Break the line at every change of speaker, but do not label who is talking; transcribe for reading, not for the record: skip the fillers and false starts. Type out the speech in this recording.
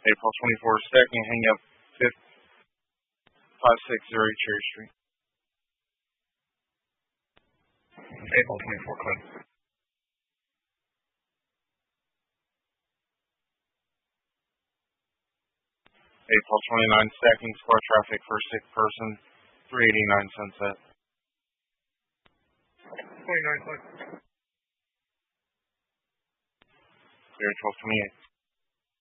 April 24 second, hang up 5608 Cherry Street. April 24 code. April 29 second, square traffic for sick person, 389 Sunset. 29 code. Clear 1228.